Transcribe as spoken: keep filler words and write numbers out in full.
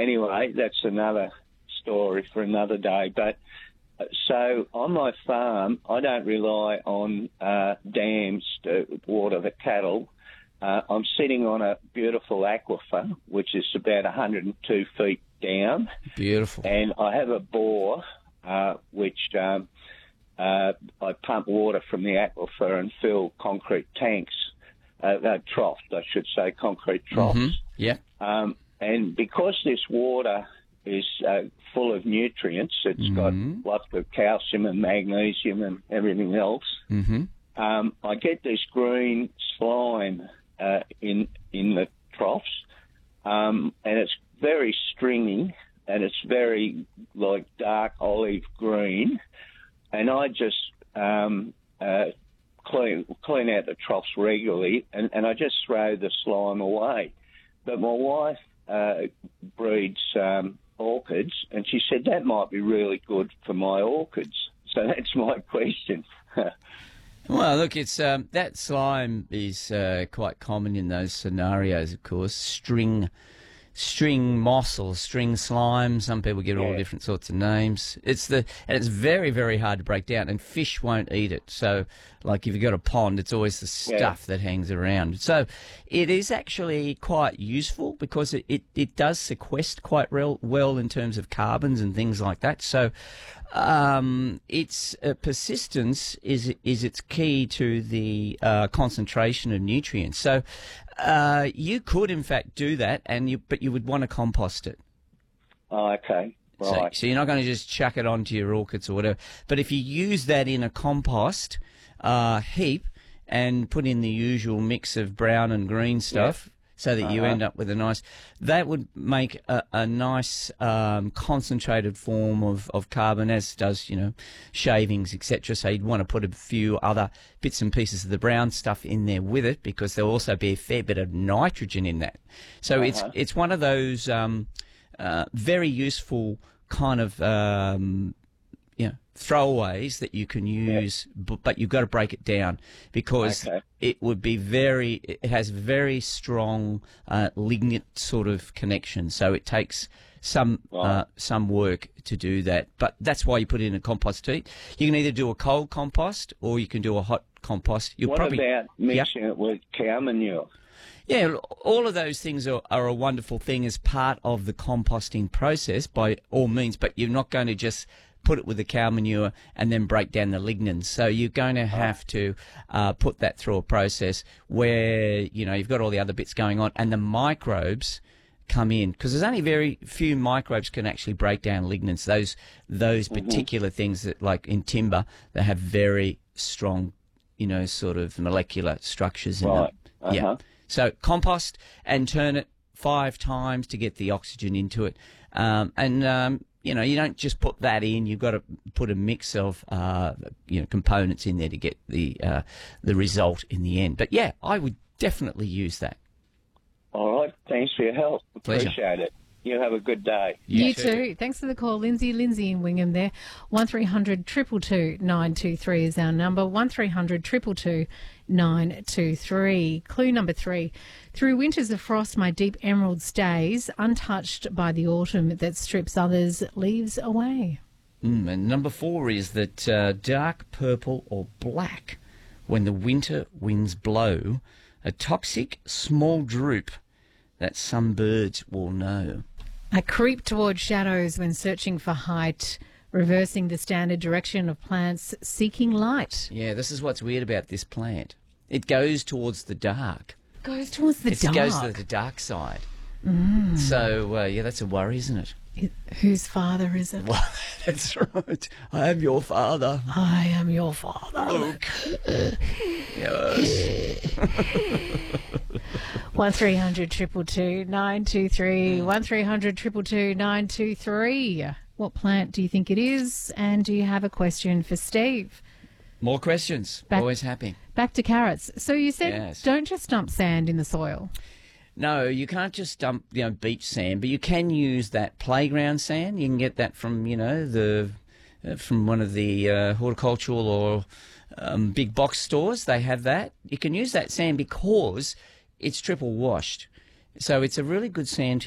anyway, that's another story for another day. But uh, so on my farm, I don't rely on uh, dams to water the cattle. Uh, I'm sitting on a beautiful aquifer, which is about one hundred two feet down. Beautiful. And I have a bore, uh, which um, uh, I pump water from the aquifer and fill concrete tanks, uh, uh, troughs, I should say, concrete troughs. Mm-hmm. Yeah. Um, and because this water is uh, full of nutrients, it's mm-hmm. got lots of calcium and magnesium and everything else, mm-hmm. um, I get this green slime uh, in in the troughs, um, and it's very stringy, and it's very, like, dark olive green, and I just um, uh, clean clean out the troughs regularly, and, and I just throw the slime away. But my wife uh, breeds um, orchids, and she said that might be really good for my orchids. So that's my question. Well, look, it's um, that slime is uh, quite common in those scenarios, of course. String, string moss or string slime. Some people give it Yeah. all different sorts of names. It's the and it's very, very hard to break down, and fish won't eat it. So, like if you've got a pond, it's always the stuff Yeah. that hangs around. So, it is actually quite useful because it, it, it does sequester quite real, well in terms of carbons and things like that. So, um, its uh, persistence is is its key to the uh, concentration of nutrients. So, uh, you could in fact do that, and you but you would want to compost it. Oh, okay. So, Right. so you're not going to just chuck it onto your orchids or whatever. But if you use that in a compost uh, heap and put in the usual mix of brown and green stuff, so that you Uh-huh. end up with a nice, that would make a, a nice um, concentrated form of, of carbon, as does, you know, shavings, et cetera. So you'd want to put a few other bits and pieces of the brown stuff in there with it, because there'll also be a fair bit of nitrogen in that. So Uh-huh. it's it's one of those um, uh, very useful kind of um, you know, throwaways that you can use, b- but you've got to break it down, because Okay. it would be very, it has very strong uh, lignite sort of connection. So it takes some uh, Right. some work to do that. But that's why you put it in a compost heap. You can either do a cold compost or you can do a hot compost. You'll What probably, about mixing it with cow manure? yeah, all of those things are, are a wonderful thing as part of the composting process by all means, but you're not going to just put it with the cow manure and then break down the lignins. So you're going to have to uh, put that through a process where, you know, you've got all the other bits going on and the microbes come in, because there's only very few microbes can actually break down lignins. Those those Mm-hmm. particular things that, like in timber, they have very strong, you know, sort of molecular structures in Right. them. Yeah. Uh-huh. So compost and turn it five times to get the oxygen into it. Um, and, um, you know, you don't just put that in. You've got to put a mix of, uh, you know, components in there to get the uh, the result in the end. But, yeah, I would definitely use that. All right. Thanks for your help. Pleasure. Appreciate it. You have a good day. You, You too. too. Thanks for the call, Lindsay. Lindsay in Wingham there. one three hundred two two two nine two three is our number. one three hundred two two two nine two three. Clue number three. Through winters of frost, my deep emerald stays, untouched by the autumn that strips others' leaves away. Mm, and number four is that uh, dark purple or black, when the winter winds blow, a toxic small droop that some birds will know. I creep towards shadows when searching for height, reversing the standard direction of plants seeking light. Yeah, this is what's weird about this plant. It goes towards the dark. Goes towards the It dark. goes to the dark side. Mm. So, uh, yeah, that's a worry, isn't it? It- whose father is it? Well, that's right. I am your father. I am your father. Luke. Yes. One three hundred triple two nine two three. One three hundred triple two nine two three. What plant do you think it is? And do you have a question for Steve? More questions. Back- Always happy. Back to carrots. So you said Yes. don't just dump sand in the soil. No, you can't just dump, you know, beach sand, but you can use that playground sand. You can get that from, you know, the uh, from one of the uh, horticultural or um, big box stores. They have that. You can use that sand because it's triple washed. So it's a really good sand to